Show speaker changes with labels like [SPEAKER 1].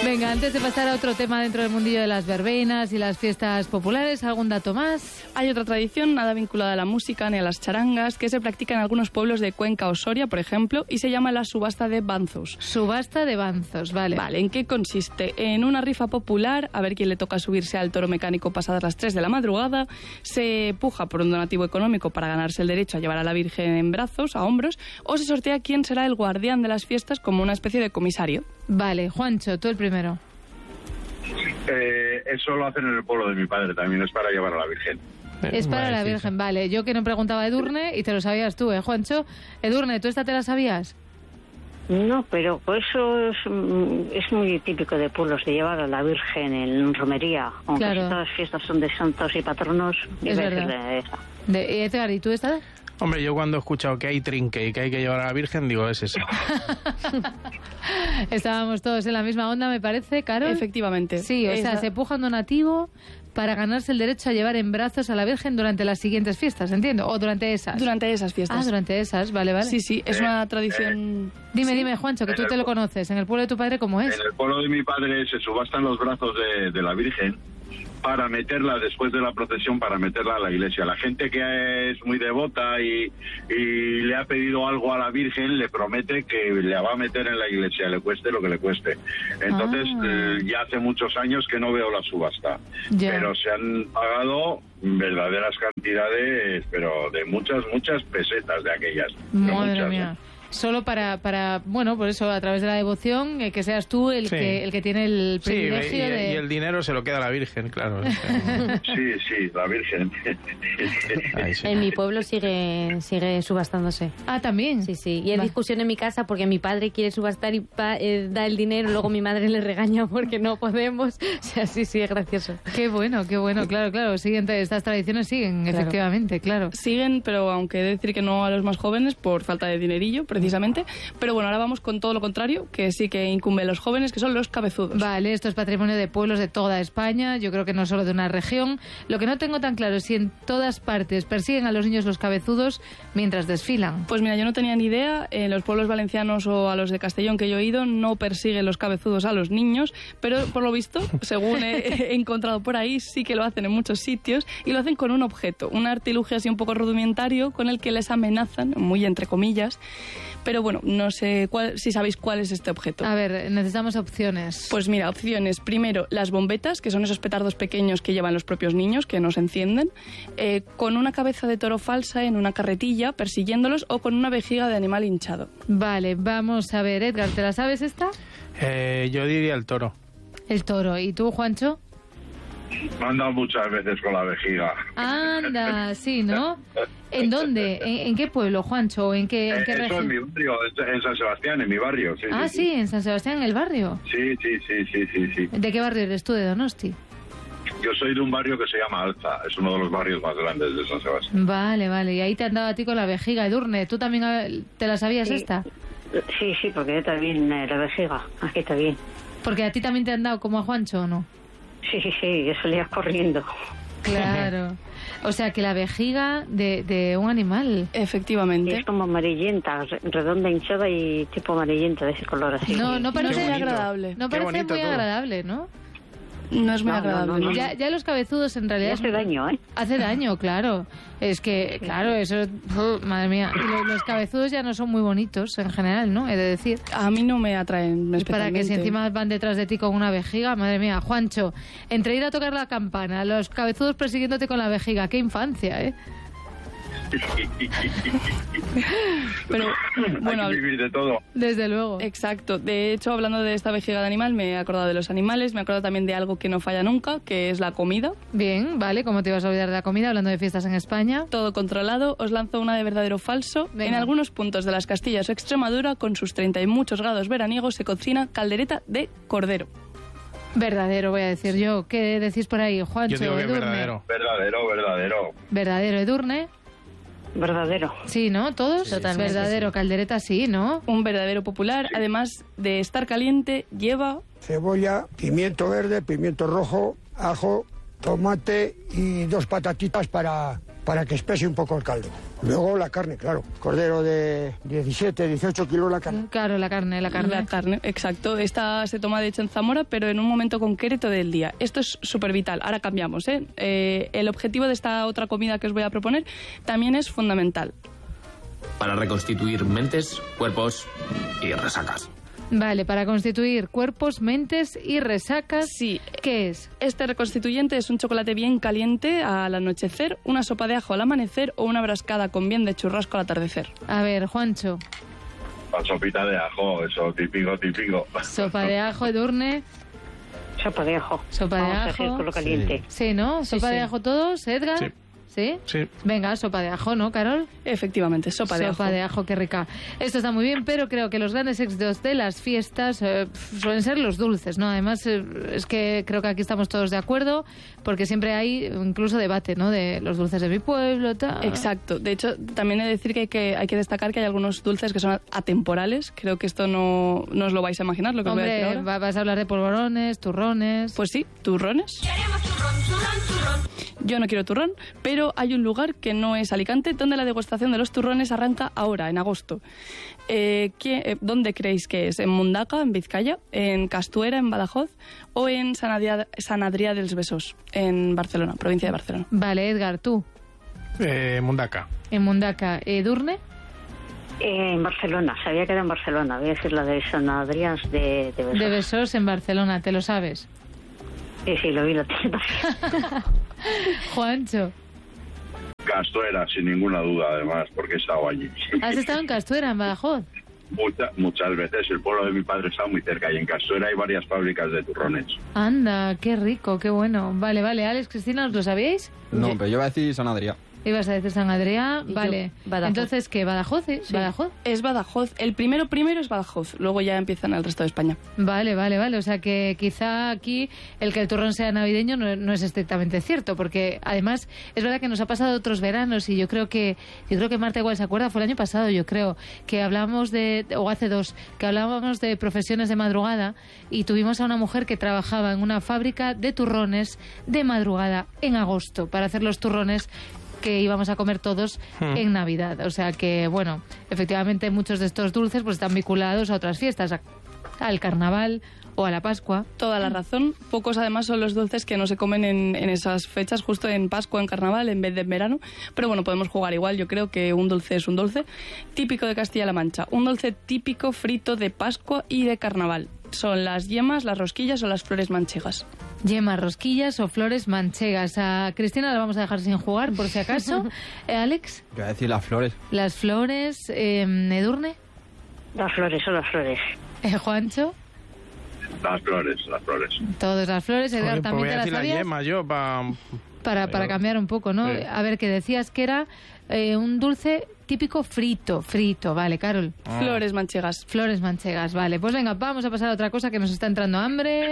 [SPEAKER 1] Venga, antes de pasar a otro tema dentro del mundillo de las verbenas y las fiestas populares, ¿algún dato más?
[SPEAKER 2] Hay otra tradición nada vinculada a la música ni a las charangas que se practica en algunos pueblos de Cuenca o Soria, por ejemplo, y se llama la subasta de banzos.
[SPEAKER 1] Subasta de banzos, vale.
[SPEAKER 2] Vale, ¿en qué consiste? En una rifa popular, a ver quién le toca subirse al toro mecánico pasadas las 3 de la madrugada, se puja por un donativo económico para ganarse el derecho a llevar a la Virgen en brazos, a hombros, o se sortea quién será el guardián de las fiestas como una especie de comisario.
[SPEAKER 1] Vale, Juancho, tú el primero.
[SPEAKER 3] Eso lo hacen en el pueblo de mi padre, también es para llevar a la Virgen.
[SPEAKER 1] Es para la Virgen, vale. Yo que no preguntaba Edurne y te lo sabías tú, Juancho. Edurne, ¿tú esta te la sabías?
[SPEAKER 4] No, pero eso es muy típico de pueblos, de llevar a la Virgen en romería. Aunque
[SPEAKER 1] claro.
[SPEAKER 4] Todas las fiestas son de santos y patronos.
[SPEAKER 1] Es verdad. Edgar, ¿y tú esta?
[SPEAKER 5] Hombre, yo cuando he escuchado que hay trinque y que hay que llevar a la Virgen, digo, es eso.
[SPEAKER 1] Estábamos todos en la misma onda, me parece, Carol.
[SPEAKER 2] Efectivamente.
[SPEAKER 1] Sí, o sea, se puja un donativo para ganarse el derecho a llevar en brazos a la Virgen durante las siguientes fiestas, ¿entiendo? ¿O durante esas?
[SPEAKER 2] Durante esas fiestas.
[SPEAKER 1] Ah, durante esas, vale.
[SPEAKER 2] Sí, es una tradición...
[SPEAKER 1] Dime, Juancho, que tú te lo conoces. ¿En el pueblo de tu padre cómo es?
[SPEAKER 3] En el pueblo de mi padre se subastan los brazos de la Virgen para meterla, después de la procesión, para meterla a la iglesia. La gente que es muy devota y le ha pedido algo a la Virgen, le promete que le va a meter en la iglesia, le cueste lo que le cueste. Entonces, ya hace muchos años que no veo la subasta.
[SPEAKER 1] Ya.
[SPEAKER 3] Pero se han pagado verdaderas cantidades, pero de muchas pesetas de aquellas.
[SPEAKER 1] Madre mía. Solo para, bueno, por eso, a través de la devoción, que seas tú el que tiene el privilegio de...
[SPEAKER 5] Y el dinero se lo queda a la Virgen, claro.
[SPEAKER 3] Sí, la Virgen.
[SPEAKER 6] En mi pueblo sigue subastándose.
[SPEAKER 1] Ah, ¿también?
[SPEAKER 6] Sí. Y hay discusión en mi casa porque mi padre quiere subastar y da el dinero, luego mi madre le regaña porque no podemos. O sea, sí, es gracioso.
[SPEAKER 1] Qué bueno, claro. Estas tradiciones siguen, claro. Efectivamente, claro.
[SPEAKER 2] Siguen, pero aunque he de decir que no a los más jóvenes por falta de dinerillo, precisamente. Pero bueno, ahora vamos con todo lo contrario, que sí que incumbe a los jóvenes, que son los cabezudos.
[SPEAKER 1] Vale, esto es patrimonio de pueblos de toda España, yo creo que no solo de una región. Lo que no tengo tan claro es si en todas partes persiguen a los niños los cabezudos mientras desfilan.
[SPEAKER 2] Pues mira, yo no tenía ni idea. En los pueblos valencianos o a los de Castellón que yo he ido, no persiguen los cabezudos a los niños, pero por lo visto, según he encontrado por ahí, sí que lo hacen en muchos sitios y lo hacen con un objeto, un artilugio así un poco rudimentario con el que les amenazan, muy entre comillas. Pero bueno, no sé si sabéis cuál es este objeto.
[SPEAKER 1] A ver, necesitamos opciones.
[SPEAKER 2] Pues mira, opciones. Primero, las bombetas, que son esos petardos pequeños que llevan los propios niños, que no se encienden, con una cabeza de toro falsa en una carretilla, persiguiéndolos, o con una vejiga de animal hinchado.
[SPEAKER 1] Vale, vamos a ver, Edgar, ¿te la sabes esta?
[SPEAKER 5] Yo diría el toro.
[SPEAKER 1] El toro. ¿Y tú, Juancho?
[SPEAKER 3] Me han dado muchas veces con la vejiga.
[SPEAKER 1] Anda, sí, ¿no? ¿En dónde? ¿En qué pueblo, Juancho? ¿En qué
[SPEAKER 3] eso
[SPEAKER 1] región?
[SPEAKER 3] en mi barrio, en San Sebastián, en mi barrio. Sí,
[SPEAKER 1] en San Sebastián, en el barrio.
[SPEAKER 3] Sí.
[SPEAKER 1] ¿De qué barrio eres tú, de Donosti?
[SPEAKER 3] Yo soy de un barrio que se llama Alza, es uno de los barrios más grandes de San Sebastián.
[SPEAKER 1] Vale, y ahí te han dado a ti con la vejiga, Edurne. ¿Tú también te la sabías esta?
[SPEAKER 4] Sí, porque yo también la vejiga, aquí está bien.
[SPEAKER 1] ¿Porque a ti también te han dado como a Juancho o no?
[SPEAKER 4] Sí, yo salía corriendo.
[SPEAKER 1] Claro. O sea, que la vejiga de un animal.
[SPEAKER 2] Efectivamente.
[SPEAKER 4] Y es como amarillenta, redonda, hinchada y tipo amarillenta de ese color así.
[SPEAKER 1] No parece
[SPEAKER 2] agradable.
[SPEAKER 1] No parece muy agradable, ¿no?
[SPEAKER 2] No es muy agradable.
[SPEAKER 4] No.
[SPEAKER 1] Ya los cabezudos en realidad...
[SPEAKER 4] Hace daño, ¿eh?
[SPEAKER 1] Hace daño, claro. Es que, claro, eso... madre mía. Y los cabezudos ya no son muy bonitos en general, ¿no? He de decir.
[SPEAKER 2] A mí no me atraen especialmente.
[SPEAKER 1] Para que si encima van detrás de ti con una vejiga, madre mía. Juancho, entre ir a tocar la campana, los cabezudos persiguiéndote con la vejiga, qué infancia, ¿eh?
[SPEAKER 2] Pero bueno,
[SPEAKER 3] hay que vivir de todo.
[SPEAKER 1] Desde luego.
[SPEAKER 2] Exacto. De hecho, hablando de esta vejiga de animal, me he acordado de los animales, me he acordado también de algo que no falla nunca, que es la comida.
[SPEAKER 1] Bien, vale, ¿cómo te ibas a olvidar de la comida hablando de fiestas en España?
[SPEAKER 2] Todo controlado. Os lanzo una de verdadero o falso.
[SPEAKER 1] Venga.
[SPEAKER 2] En algunos puntos de las Castillas o Extremadura, con sus 30 y muchos grados veraniegos, se cocina caldereta de cordero.
[SPEAKER 1] Verdadero, voy a decir yo. ¿Qué decís por ahí, Juancho?
[SPEAKER 5] Yo digo que
[SPEAKER 1] Edurne?
[SPEAKER 3] Verdadero.
[SPEAKER 1] Verdadero, Edurne.
[SPEAKER 4] Verdadero.
[SPEAKER 1] Sí, ¿no? ¿Todos?
[SPEAKER 6] Totalmente.
[SPEAKER 1] Verdadero, caldereta sí, ¿no?
[SPEAKER 2] Un verdadero popular, además de estar caliente, lleva...
[SPEAKER 7] cebolla, pimiento verde, pimiento rojo, ajo, tomate y 2 patatitas para para que espese un poco el caldo. Luego la carne, claro. Cordero de 17, 18 kilos la carne.
[SPEAKER 1] Claro, la carne.
[SPEAKER 2] La carne, exacto. Esta se toma de hecho en Zamora, pero en un momento concreto del día. Esto es súper vital. Ahora cambiamos, ¿eh? El objetivo de esta otra comida que os voy a proponer también es fundamental.
[SPEAKER 8] Para reconstituir mentes, cuerpos y resacas.
[SPEAKER 1] Vale, para constituir cuerpos, mentes y resacas.
[SPEAKER 2] Sí.
[SPEAKER 1] ¿Qué es?
[SPEAKER 2] Este reconstituyente es un chocolate bien caliente al anochecer, una sopa de ajo al amanecer o una brascada con bien de churrasco al atardecer.
[SPEAKER 1] A ver, Juancho.
[SPEAKER 3] La sopita de ajo, eso, típico.
[SPEAKER 1] Sopa de ajo, Edurne.
[SPEAKER 4] Sopa de ajo.
[SPEAKER 1] Sopa de
[SPEAKER 4] Vamos a
[SPEAKER 1] ajo.
[SPEAKER 4] hacer con lo caliente.
[SPEAKER 1] Sí, ¿no? ¿Sopa de ajo todos, Edgar?
[SPEAKER 5] Sí.
[SPEAKER 1] ¿Sí?
[SPEAKER 5] Sí.
[SPEAKER 1] Venga, sopa de ajo, ¿no, Carol?
[SPEAKER 2] Efectivamente, sopa de ajo.
[SPEAKER 1] Sopa de ajo, qué rica. Esto está muy bien, pero creo que los grandes éxitos de las fiestas suelen ser los dulces, ¿no? Además, es que creo que aquí estamos todos de acuerdo, porque siempre hay incluso debate, ¿no? De los dulces de mi pueblo, tal.
[SPEAKER 2] Exacto. De hecho, también he de decir que hay que destacar que hay algunos dulces que son atemporales. Creo que esto no os lo vais a imaginar, lo que os voy a decir ahora.
[SPEAKER 1] Vas a hablar de polvorones, turrones.
[SPEAKER 2] Pues sí, turrones.
[SPEAKER 9] Queremos turrón.
[SPEAKER 2] Yo no quiero turrón, pero hay un lugar que no es Alicante donde la degustación de los turrones arranca ahora, en agosto. ¿Dónde creéis que es? ¿En Mundaca, en Vizcaya? ¿En Castuera, en Badajoz? ¿O en Sant Adrià dels Besòs, en Barcelona, provincia de Barcelona?
[SPEAKER 1] Vale, Edgar, tú.
[SPEAKER 5] Mundaca.
[SPEAKER 1] En Mundaca. ¿Edurne?
[SPEAKER 4] En Barcelona, sabía que era en Barcelona. Voy a decir la de Sant Adrià de Besòs.
[SPEAKER 1] De Besòs en Barcelona, ¿te lo sabes?
[SPEAKER 4] Sí, lo vi la tienda.
[SPEAKER 1] Juancho.
[SPEAKER 3] Castuera, sin ninguna duda, además, porque he estado allí.
[SPEAKER 1] ¿Has estado en Castuera, en Badajoz?
[SPEAKER 3] Muchas veces. El pueblo de mi padre está muy cerca y en Castuera hay varias fábricas de turrones.
[SPEAKER 1] Anda, qué rico, qué bueno. Vale, Alex, Cristina, ¿os lo sabéis?
[SPEAKER 10] No, pero yo voy a decir Sant Adrià.
[SPEAKER 1] Ibas a decir Sant Adrià, vale.
[SPEAKER 6] Badajoz.
[SPEAKER 1] Entonces, ¿qué? ¿Badajoz? ¿Sí? ¿Badajoz?
[SPEAKER 2] Es Badajoz. El primero es Badajoz. Luego ya empiezan el resto de España.
[SPEAKER 1] Vale. O sea que quizá aquí el que el turrón sea navideño no es estrictamente cierto, porque además es verdad que nos ha pasado otros veranos y yo creo que Marta igual se acuerda, fue el año pasado, yo creo, que hablábamos o hace 2, que hablábamos de profesiones de madrugada y tuvimos a una mujer que trabajaba en una fábrica de turrones de madrugada en agosto para hacer los turrones que íbamos a comer todos en Navidad. O sea que, bueno, efectivamente muchos de estos dulces pues están vinculados a otras fiestas, al carnaval o a la Pascua.
[SPEAKER 2] Toda la razón. Pocos además son los dulces que no se comen en esas fechas, justo en Pascua, en carnaval, en vez de en verano. Pero bueno, podemos jugar igual. Yo creo que un dulce es un dulce típico de Castilla-La Mancha. Un dulce típico frito de Pascua y de carnaval. Son las yemas, las rosquillas o las flores manchegas.
[SPEAKER 1] Yemas, rosquillas o flores manchegas. A Cristina la vamos a dejar sin jugar, por si acaso. ¿Alex?
[SPEAKER 10] Yo voy a decir las flores.
[SPEAKER 1] Las flores. ¿Edurne?
[SPEAKER 4] Las flores, son las flores.
[SPEAKER 1] ¿Juancho?
[SPEAKER 3] Las flores.
[SPEAKER 1] Todas las flores. Edgar,
[SPEAKER 5] Joder,
[SPEAKER 1] ¿también te las
[SPEAKER 5] la
[SPEAKER 1] sabías?
[SPEAKER 5] yema yo
[SPEAKER 1] Para cambiar un poco, ¿no?
[SPEAKER 5] Sí.
[SPEAKER 1] A ver, que decías que era un dulce típico frito. Vale, Carol.
[SPEAKER 2] Flores manchegas.
[SPEAKER 1] Flores manchegas, vale. Pues venga, vamos a pasar a otra cosa que nos está entrando hambre.